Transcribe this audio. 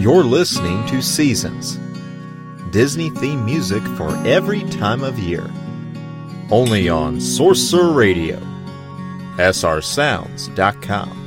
You're listening to Seasons, Disney-themed music for every time of year. Only on Sorcerer Radio, srsounds.com.